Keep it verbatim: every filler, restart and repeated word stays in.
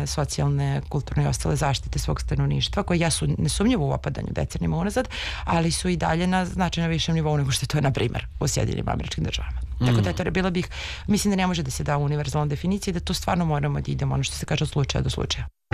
e, socijalne, kulturne i ostale zaštite svog stanovništva, koje jesu nesumnjivo u opadanju decenijama unazad, ali su i dalje na značajno višem nivou nego što to je, na primer, u Sjedinjenim Američkim Državama. Mm. Tako da, eto, bila bih, mislim da ne može da se da univerzalna definicija i da to stvarno moramo da idemo, ono što se kaže, od slučaja do slučaja.